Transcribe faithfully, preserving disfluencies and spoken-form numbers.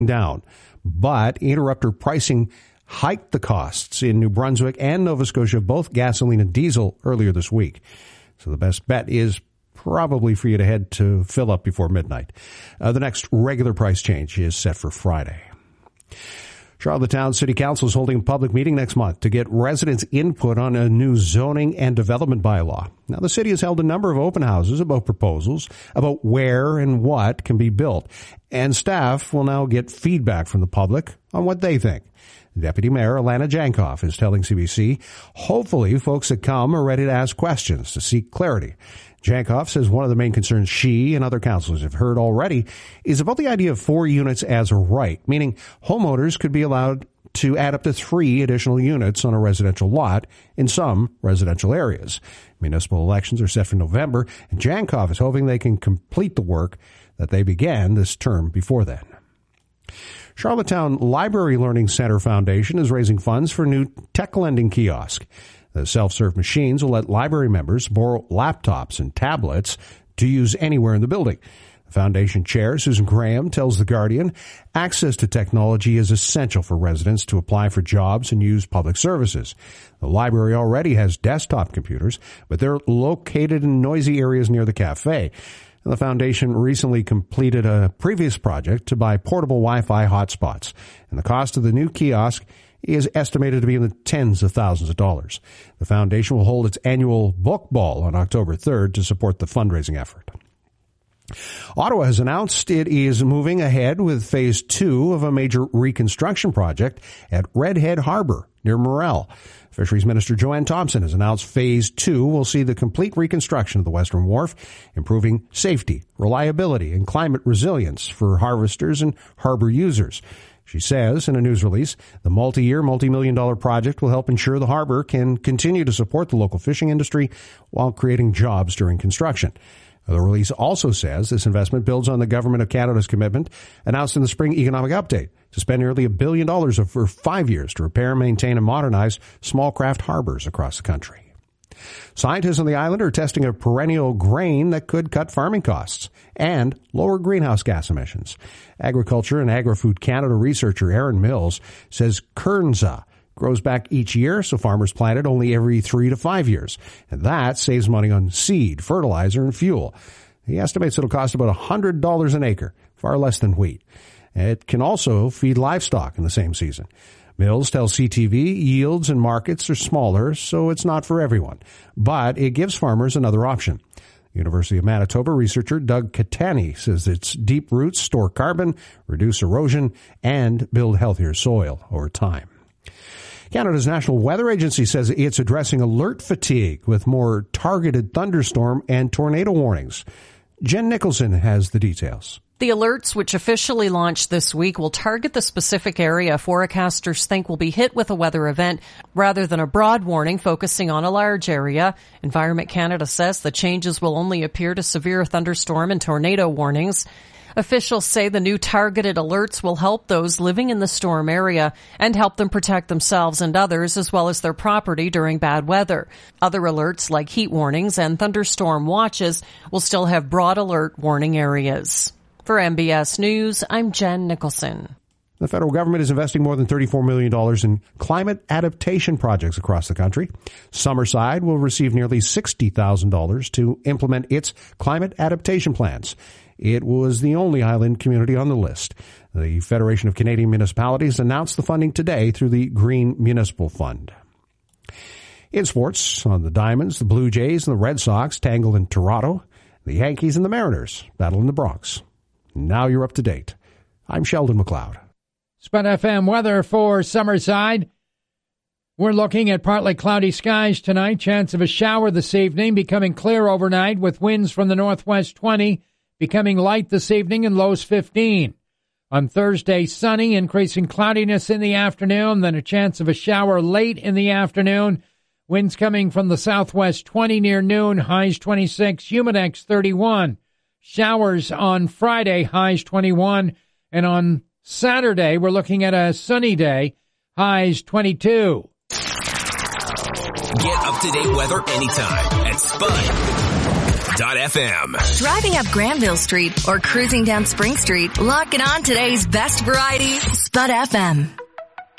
down. But interrupter pricing hiked the costs in New Brunswick and Nova Scotia, both gasoline and diesel, earlier this week. So the best bet is probably for you to head to fill up before midnight. Uh, the next regular price change is set for Friday. Charlottetown City Council is holding a public meeting next month to get residents' input on a new zoning and development bylaw. Now, the city has held a number of open houses about proposals about where and what can be built, and staff will now get feedback from the public on what they think. Deputy Mayor Alana Jankoff is telling C B C, hopefully folks that come are ready to ask questions to seek clarity. Jankoff says one of the main concerns she and other councillors have heard already is about the idea of four units as a right, meaning homeowners could be allowed to add up to three additional units on a residential lot in some residential areas. Municipal elections are set for November, and Jankoff is hoping they can complete the work that they began this term before then. Charlottetown Library Learning Center Foundation is raising funds for a new tech lending kiosk. The self-serve machines will let library members borrow laptops and tablets to use anywhere in the building. The foundation chair, Susan Graham, tells The Guardian, access to technology is essential for residents to apply for jobs and use public services. The library already has desktop computers, but they're located in noisy areas near the cafe. The foundation recently completed a previous project to buy portable Wi-Fi hotspots, and the cost of the new kiosk is estimated to be in the tens of thousands of dollars. The foundation will hold its annual book ball on October third to support the fundraising effort. Ottawa has announced it is moving ahead with phase two of a major reconstruction project at Redhead Harbour near Morel. Fisheries Minister Joanne Thompson has announced phase two will see the complete reconstruction of the Western Wharf, improving safety, reliability, and climate resilience for harvesters and harbour users. She says in a news release, the multi-year, multi-million dollar project will help ensure the harbour can continue to support the local fishing industry while creating jobs during construction. The release also says this investment builds on the Government of Canada's commitment announced in the spring economic update to spend nearly a billion dollars over five years to repair, maintain, and modernize small craft harbours across the country. Scientists on the island are testing a perennial grain that could cut farming costs and lower greenhouse gas emissions. Agriculture and Agri-Food Canada researcher Aaron Mills says Kernza grows back each year, so farmers plant it only every three to five years. And that saves money on seed, fertilizer, and fuel. He estimates it'll cost about one hundred dollars an acre, far less than wheat. It can also feed livestock in the same season. Mills tells C T V yields and markets are smaller, so it's not for everyone. But it gives farmers another option. University of Manitoba researcher Doug Catani says its deep roots store carbon, reduce erosion, and build healthier soil over time. Canada's National Weather Agency says it's addressing alert fatigue with more targeted thunderstorm and tornado warnings. Jen Nicholson has the details. The alerts, which officially launched this week, will target the specific area forecasters think will be hit with a weather event rather than a broad warning focusing on a large area. Environment Canada says the changes will only appear to severe thunderstorm and tornado warnings. Officials say the new targeted alerts will help those living in the storm area and help them protect themselves and others as well as their property during bad weather. Other alerts like heat warnings and thunderstorm watches will still have broad alert warning areas. For M B S News, I'm Jen Nicholson. The federal government is investing more than thirty-four million dollars in climate adaptation projects across the country. Summerside will receive nearly sixty thousand dollars to implement its climate adaptation plans. It was the only island community on the list. The Federation of Canadian Municipalities announced the funding today through the Green Municipal Fund. In sports, on the Diamonds, the Blue Jays and the Red Sox tangle in Toronto. The Yankees and the Mariners battle in the Bronx. Now you're up to date. I'm Sheldon McLeod. Spud F M weather for Summerside. We're looking at partly cloudy skies tonight. Chance of a shower this evening, becoming clear overnight with winds from the northwest twenty, becoming light this evening and lows fifteen. On Thursday, sunny, increasing cloudiness in the afternoon, then a chance of a shower late in the afternoon. Winds coming from the southwest twenty near noon, highs twenty-six, Humidex thirty-one. Showers on Friday, highs twenty-one, and on Saturday, we're looking at a sunny day, highs twenty-two. Get up-to-date weather anytime at Spud. dot f m. Driving up Granville Street or cruising down Spring Street, lock it on today's best variety, Spud F M.